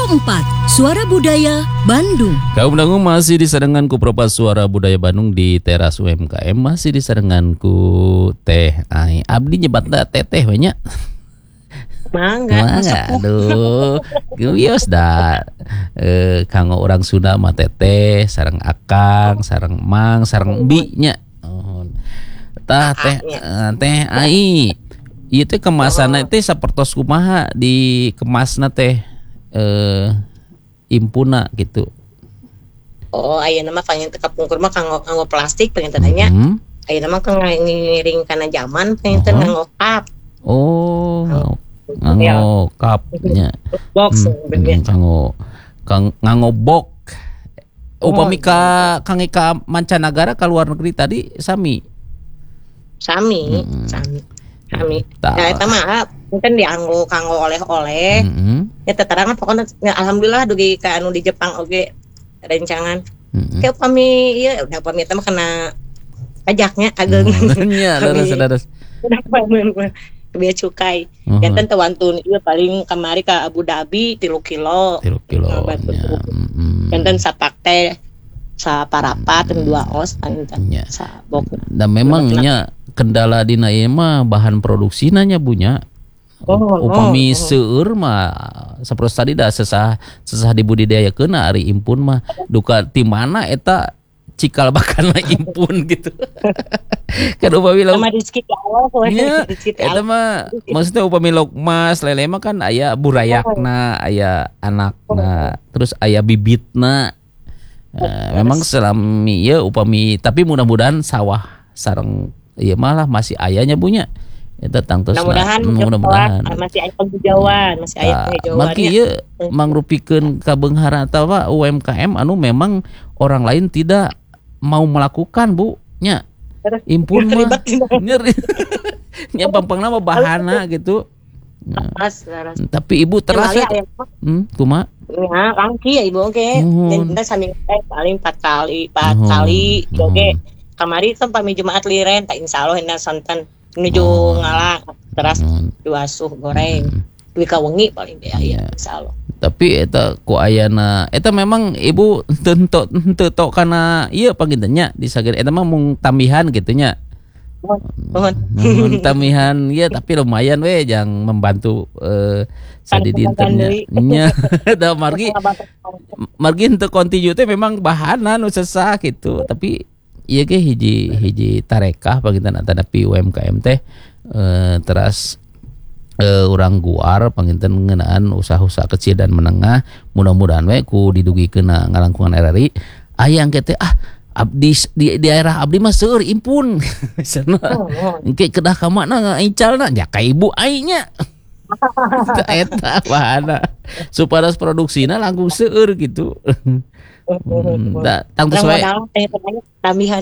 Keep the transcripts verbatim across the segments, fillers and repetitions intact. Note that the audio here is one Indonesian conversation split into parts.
empat Suara Budaya Bandung. Kaum dangu masih disarengan ku Propas Suara Budaya Bandung di teras U M K M, masih disarengan ku Teh Ai. Abdi nyebatna teteh we nya. Mangga. Mangga. Aduh. Geus da. Eh kanggo urang Sunda mah teteh, sareng akang, sareng mang, sareng bi nya. Oh. Tah Teh uh, Teh Ai. Ieu teh kemasanna teh sapertos kumaha dikemasna teh eh impuna gitu. Oh, ayeuna mah pengen teu kapungkur mah kanggo kanggo plastik pengen teh nya. Mm-hmm. Ayeuna mah kanggo ngiring kana zaman pengen teh nganggo cup. Oh, nganggo cupnya. Box Hmm, kanggo kang nganggo box. Upami ka kangge ka mancanagara ka luar negeri tadi sami. Sami, Hmm. sami. Sami. Tah. Ya eta mah mungkin dianggo kanggo oleh-oleh. Mm-hmm. Ya teterangan pokoknya ya, alhamdulillah dugi ka anu di Jepang oge rencangan. Mm-hmm. Kayak upami ieu udah upami eta mah kena pajaknya kageng. Nya leres-leres. Udah upami bea cukai. Uh-huh. Janten teu wantun ieu paling kamari ka Abu Dhabi tilu kilo. tilu kilo nya. Janten sapak teh saparapat mm. dua os paling nya. sabok. Dan memangnya kendala dina ieu mah bahan produksina nya bunya. Oh, upami oh, oh. seueur mah sapertos tadi dah sesah sesah dibudidayakeun ari impun mah duka ti mana eta cikal bakalna impun gitu. Kan upami lauk sama rezeki Allah we. nya eta mah maksudnya upami lauk mas lele mah kan aya burayakna, aya anakna, terus aya bibitna. Uh, memang selami ieu upami tapi mudah-mudahan sawah sareng ieu malah masih ayahnya bunya. Eta tangtosna. Mudah-mudahan mudah-mudahan masih aya penghijauan, masih aya penghijauan. Maki ieu mangrupikeun kabeunghara atawa U M K M anu memang orang lain tidak mau melakukan, Bu. Nya. Impun mah nyeri. Nya pampangna mah bahana gitu. Nah, tapi Ibu terasa hmm, kumaha? Ya, langki ya Ibu oke. Uhun. Dan saming teh paling empat kali, empat Uhun. kali Uhun. oke. Kamari kan pami Jumaat liren tak insyaallah hendak sonten menuju Oh. ngalah teras Uhun. dua suh goreng. Duit ka wengi paling teh aya insyaallah. Tapi eta ku ayana eta memang Ibu teu teu tok kana ieu pangintennya di sageun eta mah mung tambihan gitu nya. Mohon. Mohon tamihan ya tapi lumayan we jang membantu eh sadi dintennya nya da margi margi henteu kontinyu teh memang bahana nu sesah gitu tapi ieu ge hiji hiji tarekah panginten tadapi U M K M teh eh teras eh, urang guar panginten ngeunaan usaha-usaha kecil dan menengah mudah-mudahan we ku didugikeun ngalangkungan R R I aya engke teh ah abdi di daerah abdi mah seueur impun sana engke kedah ka mana ngaicalna nya ka ibu ai nya eta bahana supaya produksina langkung seueur gitu. Hmm, da tang tos wae tambihan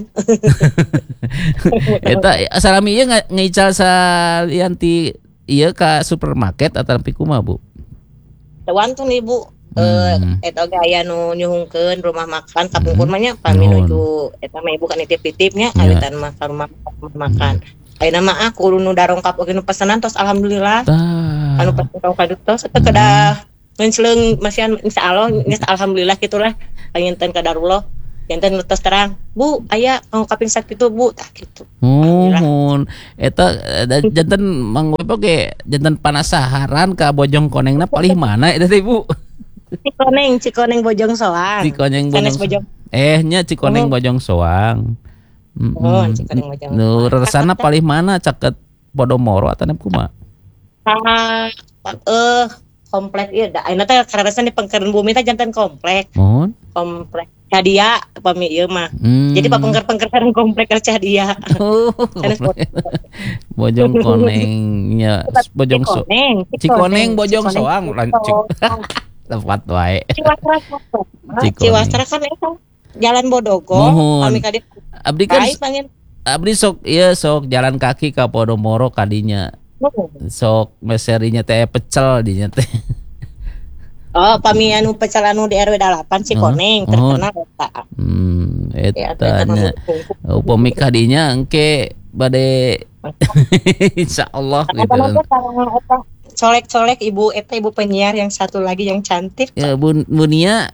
eta salami ieu ngaical salian ti ieu ka supermarket atawa kumaha Bu? Tewantun Ibu. Hmm. Eh, eta oge aya nu nyuhungkeun rumah makan kapungkur mah nya pami nuju eta mah ibu kan nitip-nitipnya awitan mah ka rumah makan. Ayeuna mah ah kudu nu darongkap oge nu pesanan tos alhamdulillah. Tah. Anu pesen ka dutos eta kedah ngeunceuleung masihan insyaallah geus alhamdulillah gitulah panginten ka Darullah. Janten tos terang, Bu, aya kanggo kaping sakitu Bu, tah kitu. Mohon eta janten manggo ge janten panasaran ka Bojong Konengna palih mana eta teh Bu? Cikoneng, Cikoneng Bojong Soang. Cikoneng Sanes Bojong. Eh nya Cikoneng Bojong Soang. Oh, Cikoneng Bojong. Nu resana palih mana caket Podomoro atawa kumaha? Ah, eh komplek ieu da ayeuna teh kararesan di Pengkereun Bumi teh janten komplek. Mohon. Komplek Cadia pami ieu mah. Hmm. Jadi papengker-pengker sareng komplek Cadia. Oh, Bojong Konengnya Bojong Soang. Cikoneng Bojong Soang lancik. Tepat wae. Ciwastra kan eta Jalan Bodogo. Kami kadi abdi kan abdi sok ieu sok jalan kaki ka Podomoro kadinya. Sok meserinya teh pecel dinya teh. Oh, pami anu pecel anu di R W delapan Cikoneng terkenal eta. Hmm, eta nya. Upami kadinya engke bade insyaallah gitu. colek-colek ibu eta ibu penyiar yang satu lagi yang cantik. Ya Bu Bunia.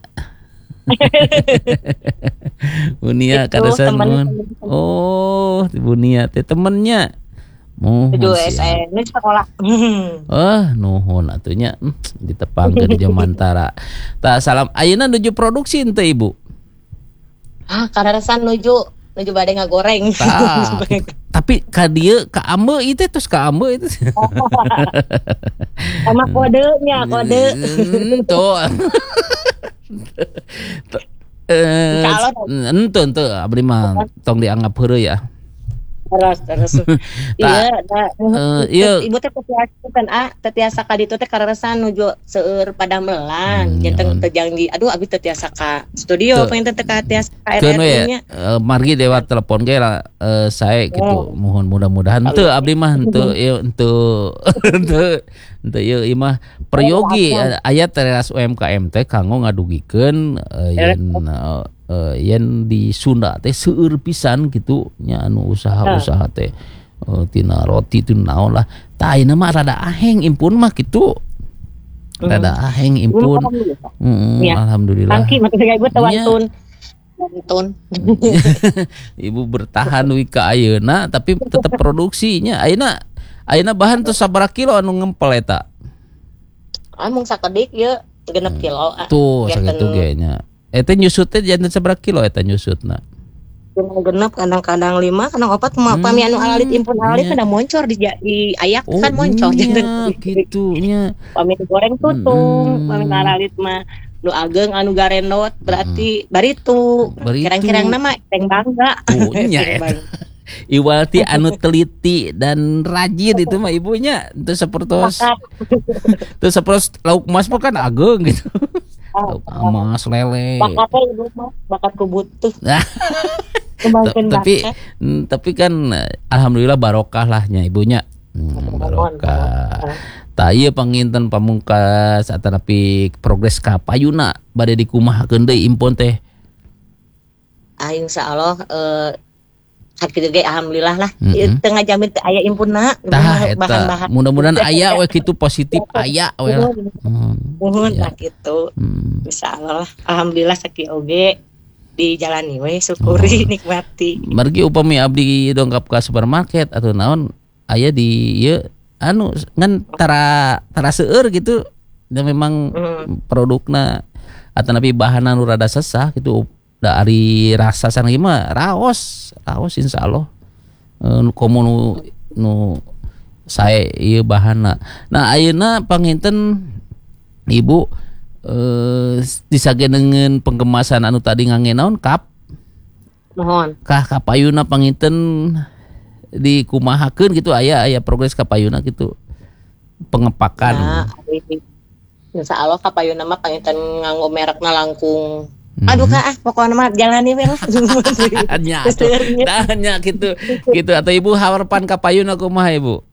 Bunia Itu karesan temen- mun. Oh, Bunia teh temennya. Mohon Tujuh siap. S M ini sekolah. Oh, nuhun atunya hmm, ditepangkeun di Jamantara. Tak salam ayeuna nuju produksi henteu Ibu. Ah, karesan nuju nuju bade ngagoreng. Tah, tapi ka dieu ka ambe itu terus ka ambe itu. Sama kodenya, kode. Tuh. Eh, Insya Allah. ente ente abdi mah tong dianggap heureuy ya. Terus terus. Iya, da, Eh, iya. ibu teh tetiasa kan ah, tetiasa ka ditu teh karesan nuju seueur pada melang. Hmm, Janten iya. teu janji. Aduh, abi tetiasa ka studio, Tuh. pengen teh ka tiasa ka Keun R R we I-nya. eh, margi lewat telepon ge lah eh, sae gitu. Mohon mudah-mudahan henteu abdi mah henteu ieu henteu henteu henteu ieu ieu mah peryogi eh, aya teras U M K M teh kanggo ngadugikeun eh, yen eh, eh, yen di Sunda teh seueur pisan gitu nya anu usaha-usaha teh eh, tina roti tu naon lah. Tah ayeuna mah rada aheng impun mah gitu. Rada aheng impun. Heeh, Iya. alhamdulillah. Tangki mah teh ibu teh Iya. wantun. Wantun. Ibu bertahan wi ka ayeuna tapi tetap produksinya. Ayeuna ayeuna bahan tuh sabaraha kilo anu ngempel eta? Ah mung sakedik ieu genep kilo. ah. Tuh Biarkan sakitu ge nya. Eta nyusut teh janten sabaraha kilo eta nyusutna? genep kadang-kadang lima, kadang opat mah Hmm, pami anu alalit impun alalit iya. kada moncor di di ayak Oh, kan moncor iya, janten. gitu nya. Pami goreng tutung, Mm-mm. pami alalit mah nu ageng anu garendot berarti baritu. Baritu. Kirang-kirang nama teng bangga. Oh, nya Teng eta. bangga. Iwalti anu teliti dan rajin itu mah ibunya. Teu sapertos Makan. teu sapertos lauk mas mah kan ageng gitu. Ah, Lauk amas lele. Bakatnya ibu mah bakat ku butuh. Nah, Kembangkeun tapi bakat. mm, tapi kan eh, alhamdulillah barokah lahnya ibunya. Hmm, barokah. Tah ieu panginten pamungkas atanapi progres ka payuna bade dikumahakeun deui impun teh. Ah insyaallah eh sakitu ge alhamdulillah lah. Mm-mm. Ieu teu ngajamin teu aya impunna. Tah eta bahan-bahan. mudah-mudahan aya we kitu positif aya we lah. Hmm. Mohon Iya. lah gitu. Hmm. Insyaallah alhamdulillah sakitu oge dijalani we syukuri nikmati. Margi upami abdi dongkap ka supermarket atau naon aya di ieu anu ngan tara tara seueur gitu dan memang Hmm. produkna atanapi bahanna nu rada sesah gitu da ari rasa sana mah raos raos insyaallah eh, nu komo nu nu sae ieu bahanna. Nah ayeuna panginten Ibu eh disageneungeun penggemasan anu tadi ngangge naon kap Mohon. kah kapayuna panginten dikumahakeun gitu aya aya progres kapayuna gitu pengepakan. Nah, insyaallah kapayuna mah panginten nganggo merekna langkung. Mhm. Aduh kak, ah pokoknya mah jalani we lah. Nya atuh. Tanya gitu gitu atau Ibu harapan kapayuna kumaha Ibu?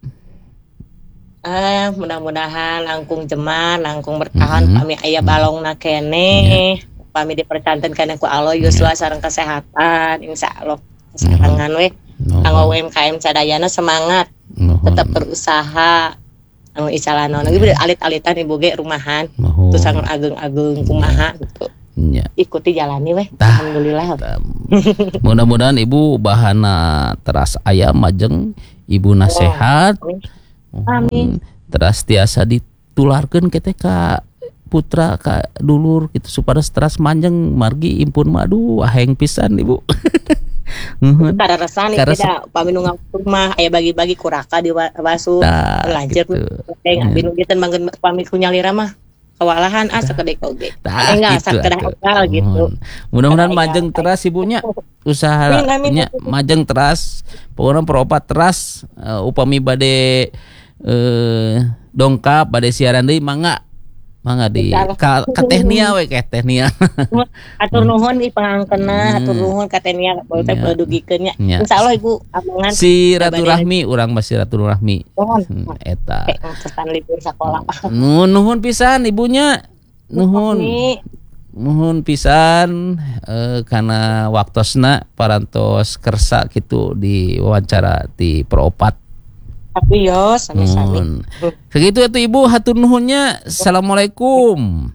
Eh, mudah-mudahan langkung jeman, langkung bertahan, Mhm. pami aya balongna kene, pami dipercanten kana ku Allah yuswa sareng kesehatan, insyaallah. Sarangan we, kanggo U M K M sadayana semangat, tetap berusaha. Anu icalanon lagi alit-alitan ibu ge rumahan, Mohon. terus sangat ageng-ageng kumaha gitu. Nya. Ikuti jalani weh, Tah. alhamdulillah. Mudah-mudahan Ibu bahana teras aya majeng Ibu nasehat. Amin. Teras tiasa ditularkeun ke ka putra ka dulur gitu supaya teras manjeng margi impun mah aduh aheng pisan Ibu. Nuhun. Kada resan Karesa- beda pami nu ngapur mah aya bagi-bagi kuraka di wa- wasu. Tah, Lanjut gitu. teh abi nu dieu manggeun pami ku nyalira mah kawalahan ah sakedek oge. Tah, Enggak gitu, sakedah atuh. akal gitu. Nuhun. Mudah-mudahan Kada majeng aya- teras Ibunya Amin, amin. usahanya majeng teras pokoknya peropat teras eh, upami bade eh, dongkap bade siaran deui mangga mangga di ka, ka tehnia we ka tehnia. Atur nuhun di pangangkeuna, Hmm. atur nuhun ka tenia bae teh Nya. dugikeun nya. Nya. Insyaallah Ibu amangan Si Ratu Rahmi urang masih Ratu Rahmi. mohon. Hmm, eta. Kayak pesan libur sekolah. Nuhun nuhun pisan ibunya. Nuhun. Ini Nuhun pisan eh, karena waktosna parantos kersa gitu di wawancara di Peropat. Tapi yo sami-sami. Segitu atuh Ibu, hatur nuhunnya. Assalamualaikum.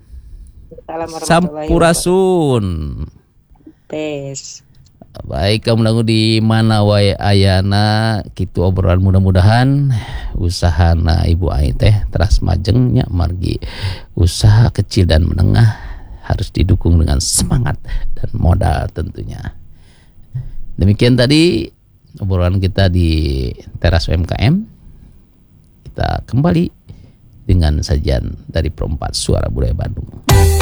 Sampurasun. Pes. Baik, kamu lagu di mana wae ayana kitu obrolan, mudah-mudahan usahana Ibu Ai teh teras majengnya margi usaha kecil dan menengah harus didukung dengan semangat dan modal tentunya. Demikian tadi obrolan kita di Teras U M K M. Kita kembali dengan sajian dari Perempat Suara Budaya Bandung.